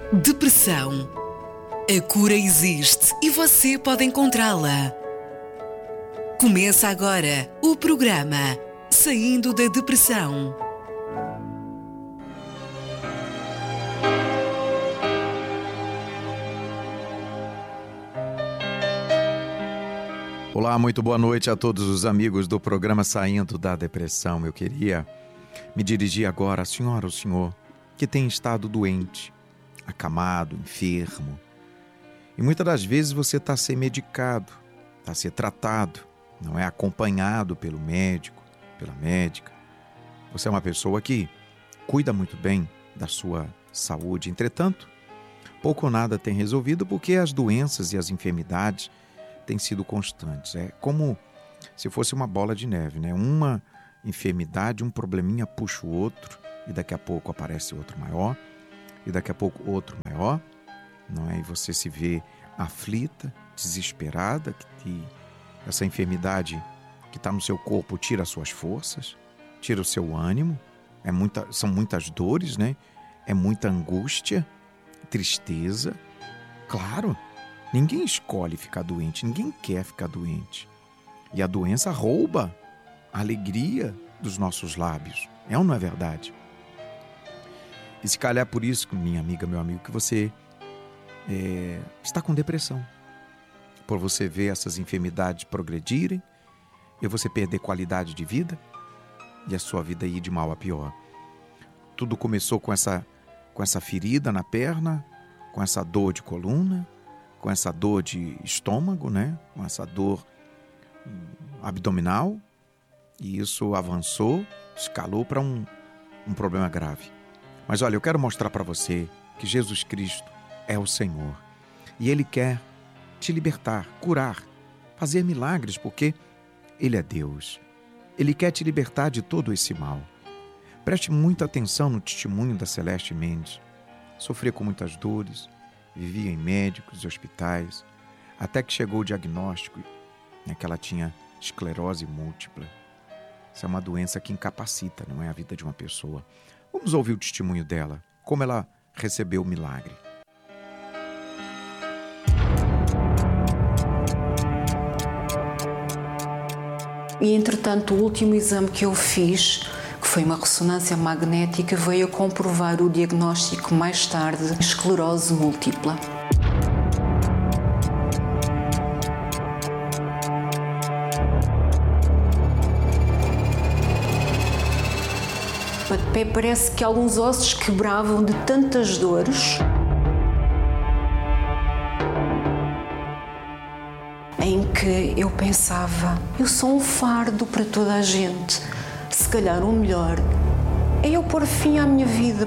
Depressão. A cura existe e você pode encontrá-la. Começa agora o programa Saindo da Depressão. Olá, muito boa noite a todos os amigos do programa Saindo da Depressão. Eu queria me dirigir agora à senhora ou senhor que tem estado doente, acamado, enfermo. E muitas das vezes você está a ser medicado, está a ser tratado, não é acompanhado pelo médico, pela médica. Você é uma pessoa que cuida muito bem da sua saúde. Entretanto, pouco ou nada tem resolvido porque as doenças e as enfermidades têm sido constantes. É como se fosse uma bola de neve, né? Uma enfermidade, um probleminha puxa o outro e daqui a pouco aparece outro maior e daqui a pouco outro maior, não é? E você se vê aflita, desesperada, que essa enfermidade que está no seu corpo tira as suas forças, tira o seu ânimo, são muitas dores, né? É muita angústia, tristeza. Claro, ninguém escolhe ficar doente, ninguém quer ficar doente. E a doença rouba a alegria dos nossos lábios. É ou não é verdade? E se calhar é por isso, minha amiga, meu amigo, que você está com depressão. Por você ver essas enfermidades progredirem e você perder qualidade de vida e a sua vida ir de mal a pior. Tudo começou com essa ferida na perna, com essa dor de coluna, com essa dor de estômago, né? Com essa dor abdominal, e isso avançou, escalou para um problema grave. Mas olha, eu quero mostrar para você que Jesus Cristo é o Senhor e Ele quer te libertar, curar, fazer milagres, porque Ele é Deus. Ele quer te libertar de todo esse mal. Preste muita atenção no testemunho da Celeste Mendes. Sofria com muitas dores, vivia em médicos e hospitais, até que chegou o diagnóstico, né, que ela tinha esclerose múltipla. Isso é uma doença que incapacita, não é, a vida de uma pessoa. Vamos ouvir o testemunho dela, como ela recebeu o milagre. E, entretanto, o último exame que eu fiz, que foi uma ressonância magnética, veio a comprovar o diagnóstico mais tarde de esclerose múltipla. Até parece que alguns ossos quebravam de tantas dores. Em que eu pensava, eu sou um fardo para toda a gente. Se calhar o melhor é eu pôr fim à minha vida.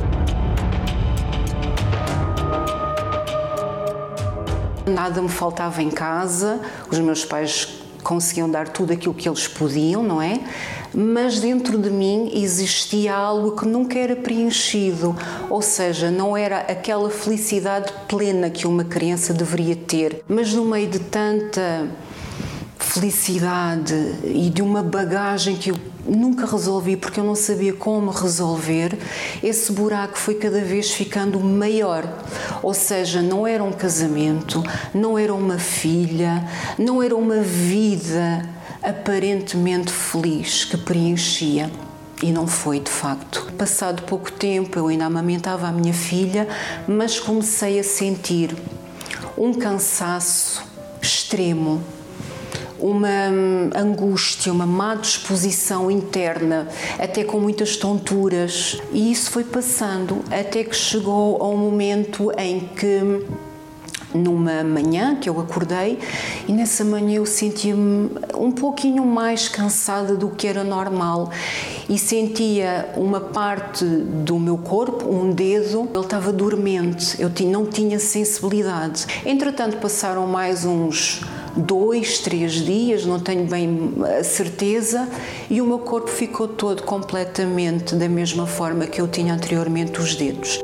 Nada me faltava em casa, os meus pais conseguiam dar tudo aquilo que eles podiam, não é? Mas dentro de mim existia algo que nunca era preenchido, ou seja, não era aquela felicidade plena que uma criança deveria ter. Mas no meio de tanta felicidade e de uma bagagem que eu nunca resolvi porque eu não sabia como resolver, esse buraco foi cada vez ficando maior. Ou seja, não era um casamento, não era uma filha, não era uma vida aparentemente feliz que preenchia. E não foi, de facto. Passado pouco tempo, eu ainda amamentava a minha filha, mas comecei a sentir um cansaço extremo, uma angústia, uma má disposição interna, até com muitas tonturas. E isso foi passando até que chegou ao momento em que, numa manhã que eu acordei, e nessa manhã eu sentia-me um pouquinho mais cansada do que era normal e sentia uma parte do meu corpo, um dedo, ele estava dormente, não tinha sensibilidade. Entretanto, passaram mais uns 2, 3 dias, não tenho bem a certeza, e o meu corpo ficou todo completamente da mesma forma que eu tinha anteriormente os dedos.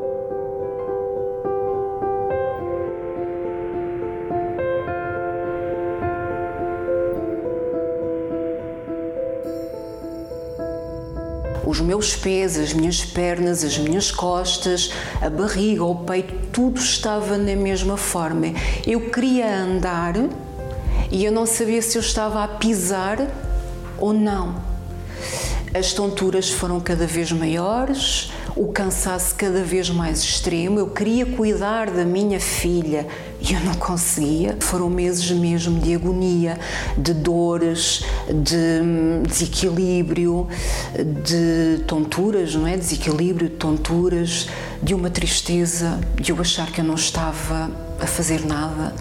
os meus pés, as minhas pernas, as minhas costas, a barriga, o peito, tudo estava na mesma forma. Eu queria andar e eu não sabia se eu estava a pisar ou não. As tonturas foram cada vez maiores, o cansaço cada vez mais extremo. Eu queria cuidar da minha filha e eu não conseguia. Foram meses mesmo de agonia, de dores, de desequilíbrio, de tonturas, não é? Desequilíbrio, tonturas, de uma tristeza, de eu achar que eu não estava a fazer nada.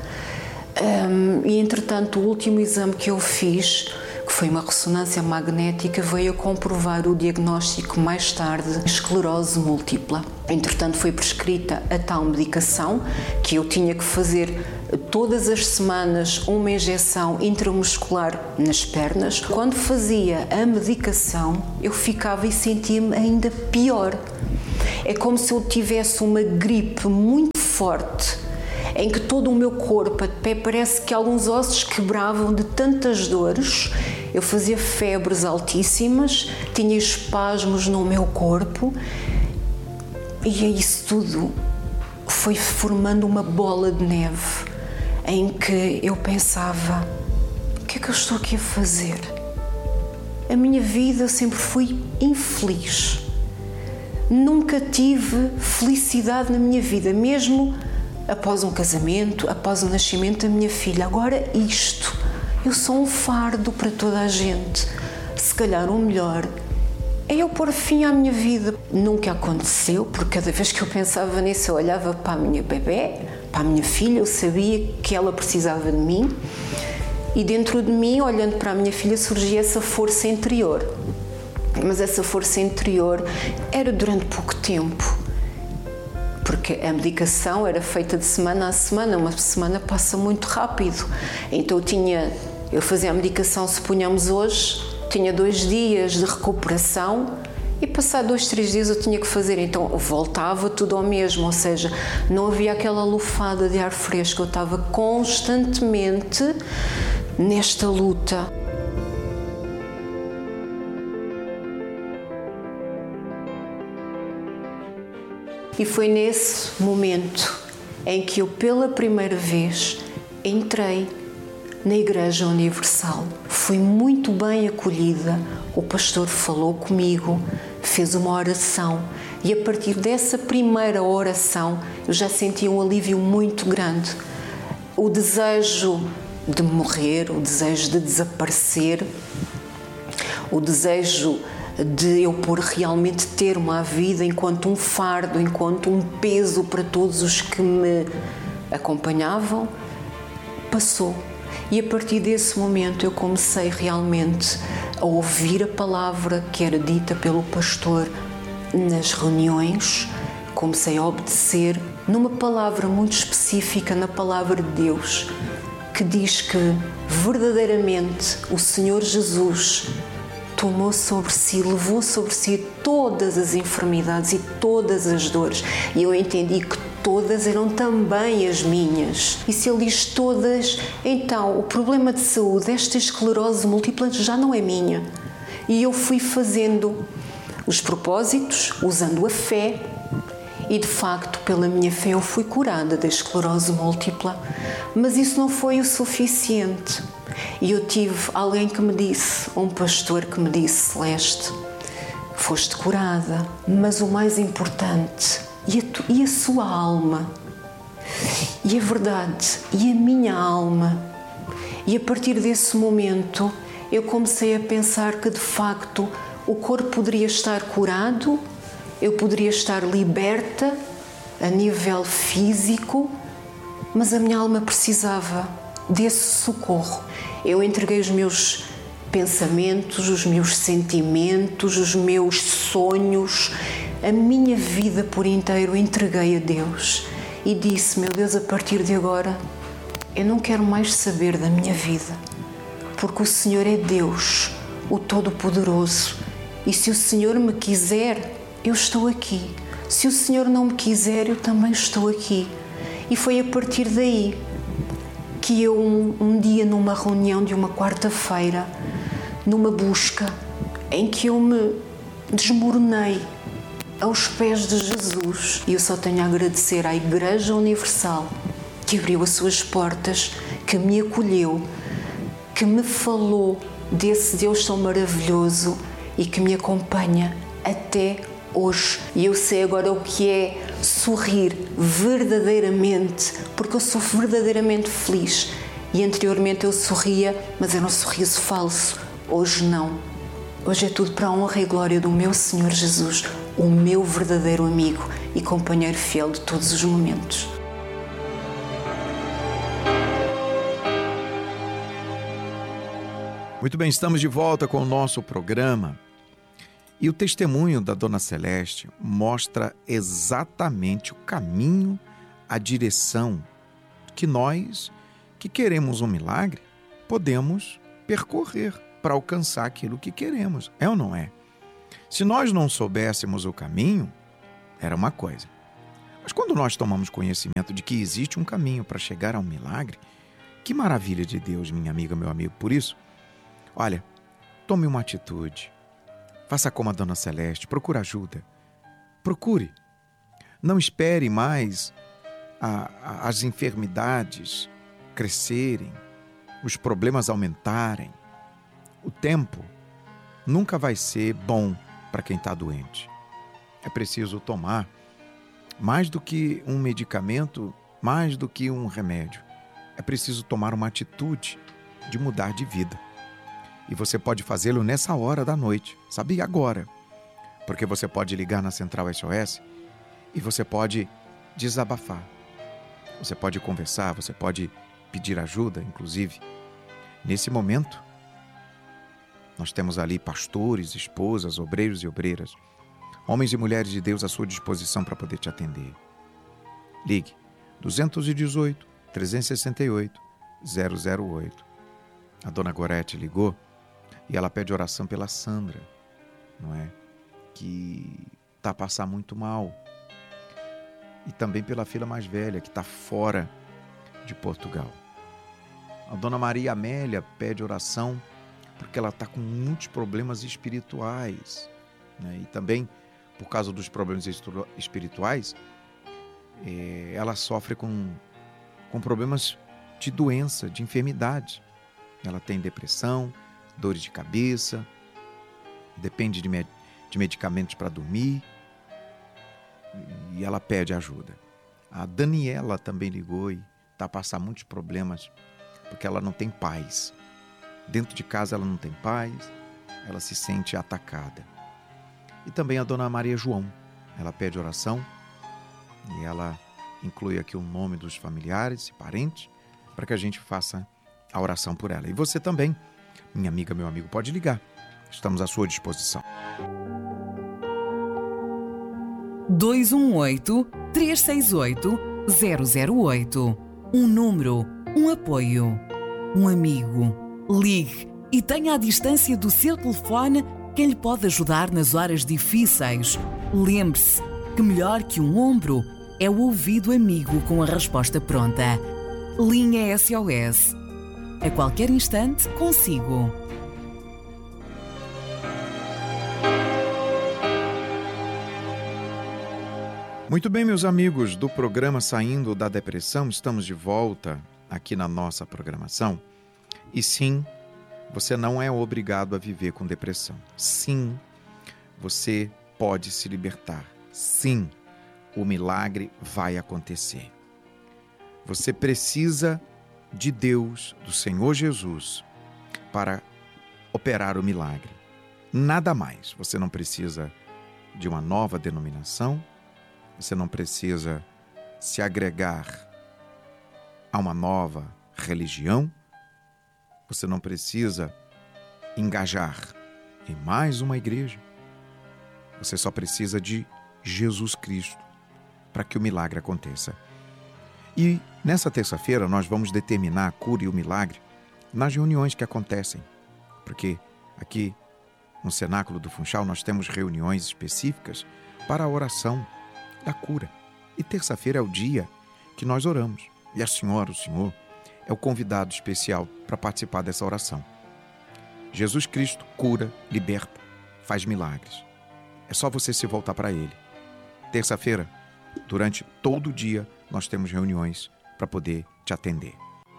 E entretanto, o último exame que eu fiz, que foi uma ressonância magnética, veio a comprovar o diagnóstico mais tarde, esclerose múltipla. Entretanto, foi prescrita a tal medicação que eu tinha que fazer todas as semanas, uma injeção intramuscular nas pernas. Quando fazia a medicação, eu ficava e sentia-me ainda pior. É como se eu tivesse uma gripe muito forte, em que todo o meu corpo, até parece que alguns ossos quebravam de tantas dores. Eu fazia febres altíssimas, tinha espasmos no meu corpo e isso tudo foi formando uma bola de neve em que eu pensava: o que é que eu estou aqui a fazer? A minha vida sempre fui infeliz. Nunca tive felicidade na minha vida, mesmo após um casamento, após o nascimento da minha filha. Agora isto, eu sou um fardo para toda a gente. Se calhar o melhor é eu pôr fim à minha vida. Nunca aconteceu, porque cada vez que eu pensava nisso, eu olhava para a minha bebê, para a minha filha, eu sabia que ela precisava de mim. E dentro de mim, olhando para a minha filha, surgia essa força interior. Mas essa força interior era durante pouco tempo. Porque a medicação era feita de semana a semana, uma semana passa muito rápido. Então eu fazia a medicação, suponhamos hoje, tinha 2 dias de recuperação e passado 2, 3 dias eu tinha que fazer, então voltava tudo ao mesmo, ou seja, não havia aquela lufada de ar fresco, eu estava constantemente nesta luta. E foi nesse momento em que eu, pela primeira vez, entrei na Igreja Universal. Fui muito bem acolhida, o pastor falou comigo, fez uma oração e a partir dessa primeira oração eu já senti um alívio muito grande. O desejo de morrer, o desejo de desaparecer, o desejo de eu por realmente ter uma vida enquanto um fardo, enquanto um peso para todos os que me acompanhavam, passou. E a partir desse momento eu comecei realmente a ouvir a palavra que era dita pelo pastor nas reuniões, comecei a obedecer numa palavra muito específica, na palavra de Deus, que diz que verdadeiramente o Senhor Jesus tomou sobre si, levou sobre si todas as enfermidades e todas as dores. E eu entendi que todas eram também as minhas. E se ele diz todas, então o problema de saúde, esta esclerose múltipla, já não é minha. E eu fui fazendo os propósitos, usando a fé, e de facto, pela minha fé, eu fui curada da esclerose múltipla. Mas isso não foi o suficiente. E eu tive alguém que me disse, um pastor que me disse: Celeste, foste curada, mas o mais importante, e a sua alma, e a verdade, e a minha alma. E a partir desse momento, eu comecei a pensar que de facto o corpo poderia estar curado, eu poderia estar liberta a nível físico, mas a minha alma precisava desse socorro. Eu entreguei os meus pensamentos, os meus sentimentos, os meus sonhos, a minha vida por inteiro entreguei a Deus e disse: meu Deus, a partir de agora eu não quero mais saber da minha vida, porque o Senhor é Deus, o Todo-Poderoso, e se o Senhor me quiser, eu estou aqui. Se o Senhor não me quiser, eu também estou aqui. E foi a partir daí que eu, um dia, numa reunião de uma quarta-feira, numa busca, em que eu me desmoronei aos pés de Jesus. E eu só tenho a agradecer à Igreja Universal, que abriu as suas portas, que me acolheu, que me falou desse Deus tão maravilhoso e que me acompanha até hoje. E eu sei agora o que é sorrir verdadeiramente, porque eu sou verdadeiramente feliz. E anteriormente eu sorria, mas era um sorriso falso. Hoje não. Hoje é tudo para a honra e glória do meu Senhor Jesus, o meu verdadeiro amigo e companheiro fiel de todos os momentos. Muito bem, estamos de volta com o nosso programa. E o testemunho da Dona Celeste mostra exatamente o caminho, a direção que nós, que queremos um milagre, podemos percorrer para alcançar aquilo que queremos. É ou não é? Se nós não soubéssemos o caminho, era uma coisa. Mas quando nós tomamos conhecimento de que existe um caminho para chegar ao milagre, que maravilha de Deus, minha amiga, meu amigo. Por isso, olha, tome uma atitude. Faça como a Dona Celeste, procure ajuda. Procure. Não espere mais as enfermidades crescerem, os problemas aumentarem. O tempo nunca vai ser bom para quem está doente. É preciso tomar mais do que um medicamento, mais do que um remédio. É preciso tomar uma atitude de mudar de vida. E você pode fazê-lo nessa hora da noite, sabe? Agora. Porque você pode ligar na Central SOS e você pode desabafar. Você pode conversar, você pode pedir ajuda, inclusive. Nesse momento, nós temos ali pastores, esposas, obreiros e obreiras, homens e mulheres de Deus à sua disposição para poder te atender. Ligue 218 368 008. A Dona Gorete ligou e ela pede oração pela Sandra, não é? Que está a passar muito mal. E também pela filha mais velha, que está fora de Portugal. A Dona Maria Amélia pede oração porque ela está com muitos problemas espirituais, né? E também, por causa dos problemas espirituais, ela sofre com problemas de doença, de enfermidade. Ela tem depressão, dores de cabeça, depende de medicamentos para dormir, e ela pede ajuda. A Daniela também ligou e está a passar muitos problemas porque ela não tem paz. Dentro de casa ela não tem paz, ela se sente atacada. E também a Dona Maria João, ela pede oração e ela inclui aqui o nome dos familiares e parentes para que a gente faça a oração por ela. E você também, minha amiga, meu amigo, pode ligar. Estamos à sua disposição. 218-368-008. Um número, um apoio, um amigo. Ligue e tenha à distância do seu telefone quem lhe pode ajudar nas horas difíceis. Lembre-se que melhor que um ombro é o ouvido amigo com a resposta pronta. Linha SOS. A qualquer instante, consigo. Muito bem, meus amigos do programa Saindo da Depressão, estamos de volta aqui na nossa programação. E sim, você não é obrigado a viver com depressão. Sim, você pode se libertar. Sim, o milagre vai acontecer. Você precisa de Deus, do Senhor Jesus, para operar o milagre. Nada mais. Você não precisa de uma nova denominação, você não precisa se agregar a uma nova religião, você não precisa engajar em mais uma igreja. Você só precisa de Jesus Cristo para que o milagre aconteça. E nessa terça-feira nós vamos determinar a cura e o milagre nas reuniões que acontecem. Porque aqui no Cenáculo do Funchal nós temos reuniões específicas para a oração da cura. E terça-feira é o dia que nós oramos. E a senhora, o senhor, é o convidado especial para participar dessa oração. Jesus Cristo cura, liberta, faz milagres. É só você se voltar para Ele. Terça-feira, durante todo o dia, nós temos reuniões para poder te atender.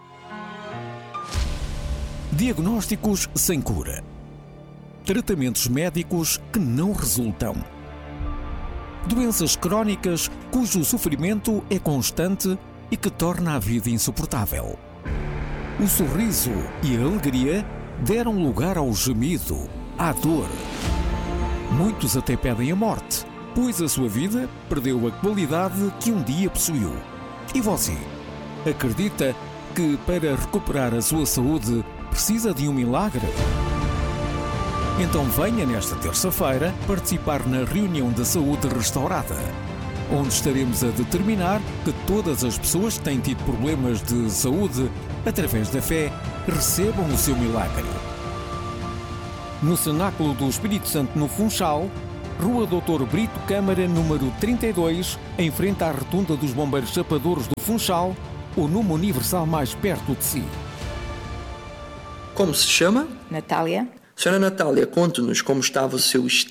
Diagnósticos sem cura. Tratamentos médicos que não resultam. Doenças crónicas cujo sofrimento é constante e que torna a vida insuportável. O sorriso e a alegria deram lugar ao gemido, à dor. Muitos até pedem a morte, pois a sua vida perdeu a qualidade que um dia possuiu. E você? Acredita que para recuperar a sua saúde precisa de um milagre? Então venha nesta terça-feira participar na reunião da saúde restaurada, onde estaremos a determinar que todas as pessoas que têm tido problemas de saúde, através da fé, recebam o seu milagre. No Cenáculo do Espírito Santo, no Funchal, Rua Dr. Brito Câmara, número 32, em frente à Rotunda dos Bombeiros Chapadores do Funchal, ou numa Universal mais perto de si. Como se chama? Natália. Senhora Natália, conte-nos como estava o seu